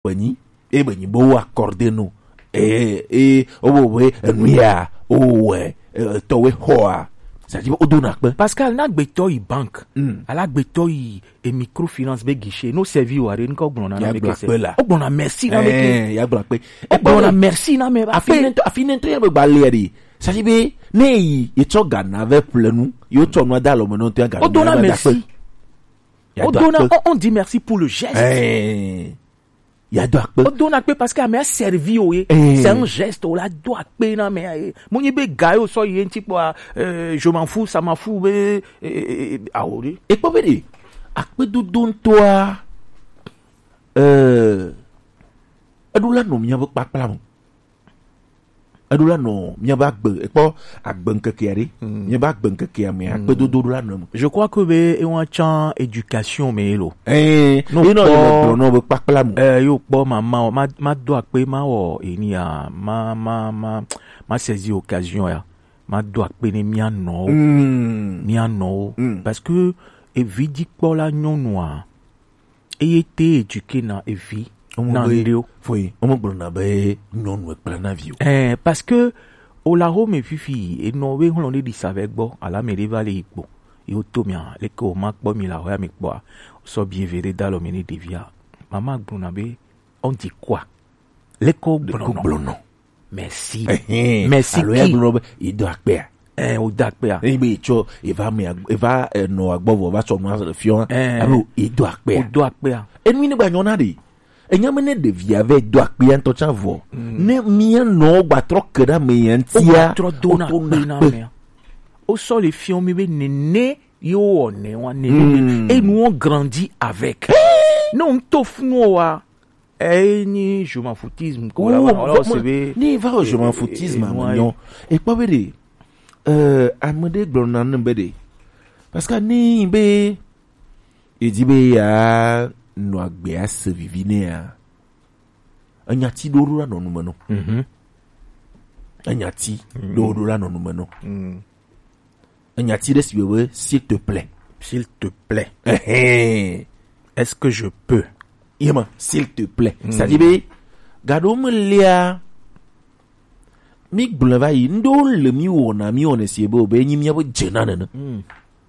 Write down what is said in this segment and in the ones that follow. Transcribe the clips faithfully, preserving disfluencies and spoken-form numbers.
Bani, et Bani Bo accordé nous. Et, et, oh, ouais, nuya, oh, ouais, towe hoa. Ça dit, au donac, Pascal, n'a gbeto i banque. Ala gbeto i e microfinance be guichet. No servi ou arène ko blona na meke se. O blona merci na meke. Ya blona pe. O blona merci na me. Afin afin entrer be baleri. Ça dit be, ne yi, e to gana avec plenou. Yo to no da lo mo no te gana. O dona merci. O dona on dit merci pour le geste. Eh. Ya doit pe. O dona pe parce que a servi o ye. C'est un geste o la doit pe na me. Mon yebe gayo so yi nti po je m'en fous, ça m'en fout be a ori. E po be di. Akpe du don toi euh adula no mi abok pakpala mo. Adula no mi abak be e po akben kekere. Mi abak ben kekere me akpe du dula no. Je crois que be e wan chan éducation me lo. Eh, no no no be pakpala mo. Eh yo po mama ma ma do akpe ma o eni a ma ma ma ma saisi occasion ya. Ma do akpe ne mi ano. Mi ano parce que et vidi pour la non noir et été éduqué na et vie na vidéo foi on me na be non we plana vie eh parce que au la home et fifi et no we on dit ça avec bon à la mairie vallée ipo et automia les ko mak bo mi la ho mi bo so bien véré dans le mini devia maman brunabe on dit quoi les ko blono merci merci alors il doit payer eh o dak pe a e be cho e va me e va no agbovo va so no le fion alo e do akpe o do akpe a e mi ne gba yon na de e nya me ne de via ve do akpe en to chan vo ne mi no gba tro keda me yan tia tro do na na me o so le fion mi be nene yo one wa nene et nous on grandit avec non tof no wa eh ni je m'en foutisme ko alors c'est ni va je m'en foutisme non et pas be Euh, amede glona nbede parce que ni be edibe ya no agbe ase vivine ya anyati dorura no nume no mhm anyati dorura no nume no mhm anyati de siwe s'il te plaît s'il te plaît eh est-ce que je peux yema s'il te plaît ça dit be gado me lia mi gbulava yi ndo le mi wona mi wona si ebe obe nyi mi abo jena nana mm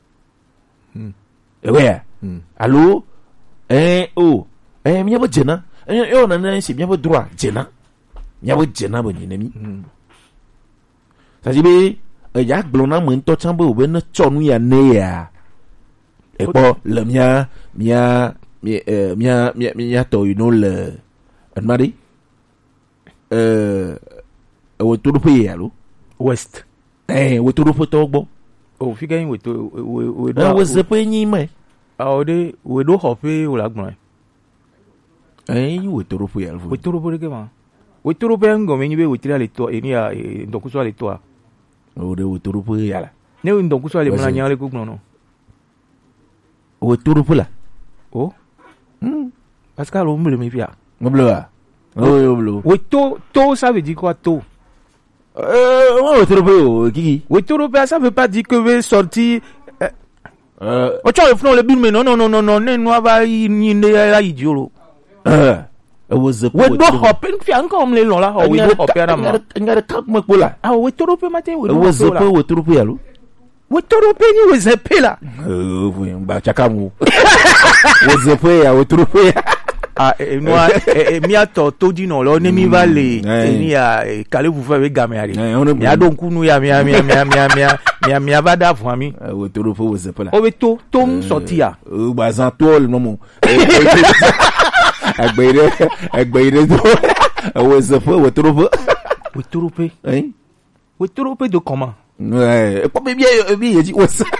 mm ewe allo eh oh eh mi abo jena eh yo na na si mi abo droit jena mi abo jena bo nyi mi ça dit be e ya glona mo nto chambo obe na chonu ya ne ya e po le mia mia mia mia mia mia to you know le anmari euh weturu pe yalo west eh weturu pe togbo o fi gan wetu we we do we ze pe yin me a o de we do ho pe o la gbon eh weturu pe yalo weturu pe ke ma weturu pe ngo me ni be wetira le to eni a ndoku so le to a o de weturu pe yala ne ndoku so le mona nya le ku gbon no weturu pe la o hmm Pascal o mble me pia mble wa o yo blo weto to ça veut dire quoi to Euh, on va trouver qui? Oui, tout européen, ça veut pas dire que vous sortir. Euh, oh, tu vois, le film, non, non, non, non, non, non, non, va y la idiot. Euh, was a we do hopping, fi encore me le là, we do hopper na ma. Ngara kak me pola. Ah, we tout européen matin, we do. Was a peu, we tout européen lo. We tout européen ni we zepe là. Euh, oui, ba chakamu. Was a peu, we tout européen. Ah, et moi, et mi a toto di non, là, on mi va les, ni a, calé vous faire avec gamari. Mi a donc nous ya, mi a, mi a, mi a, mi a, mi a, mi a, mi a va da pour ami. We tout européen, we zepe là. Oh, we tout, tom sorti ya. Euh, ba zan tol non mon. Agbeire, agbeire do. We zepe, we tout européen. We tout européen. Hein? We tout européen de comment? Ouais, pas bien, bien, il dit quoi ça?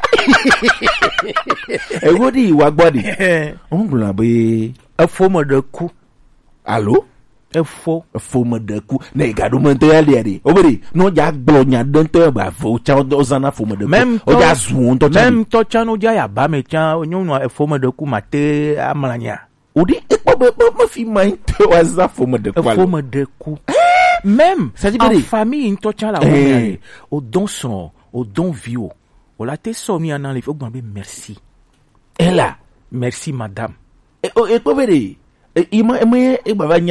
Et vous dites, wa gbadi. On gla be. A forme de coup. Allô? A faux. A forme de coup. Ne gado mante ya liade. Obedi, no ja glonya dente ba fo cha ozana forme de coup. Même o ja zuon to cha. Même to cha no ja ya ba me cha onyo no a forme de coup mate amlanya. Odi e ko be ma fi mind te waza forme de coup. A forme de coup. Même en famille in to cha la o au don son, au don vieux. O la te so mi anan le faut gbe merci. Et là, merci madame. Et et ko be e ima e e baba